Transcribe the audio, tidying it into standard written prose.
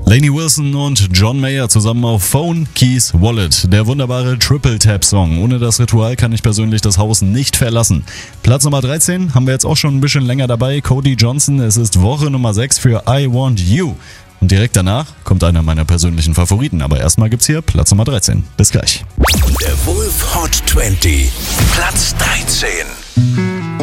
Lainey Wilson und John Mayer zusammen auf Phone, Keys, Wallet. Der wunderbare Triple-Tap-Song. Ohne das Ritual kann ich persönlich das Haus nicht verlassen. Platz Nummer 13 haben wir jetzt auch schon ein bisschen länger dabei. Cody Johnson. Es ist Woche Nummer 6 für I Want You. Und direkt danach kommt einer meiner persönlichen Favoriten. Aber erstmal gibt's hier Platz Nummer 13. Bis gleich. Der Wolf Hot 20. Platz 13.